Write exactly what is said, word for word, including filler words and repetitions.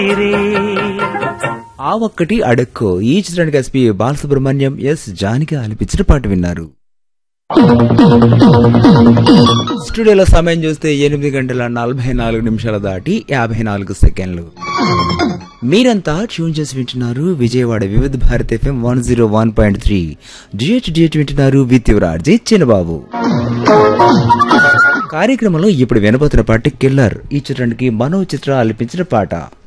ఆ ఒక్కటి అడక్కో ఈ చిత్రానికి ఎస్పి బాలసుబ్రహ్మణ్యం ఎస్ జానకి ఆలపించిన పాట విన్నారు. స్టూడియోలో సమయం చూస్తే ఎనిమిది గంటల నలభై నాలుగు నిమిషాలు దాటి యాభై నాలుగు సెకండ్లు. మీరంతా ట్యూన్ చేసి వింటున్నారు విజయవాడ వివిధ Bharat FM one zero one point three డిఎట్ డిఎట్ వింటున్నారు విత్ యువరాజీ చిన్నబాబు. కార్యక్రమంలో ఇప్పుడు వినబోతున్న పాట కిల్లర్. ఈ చిత్రానికి మనో చిత్ర ఆలపించిన పాట.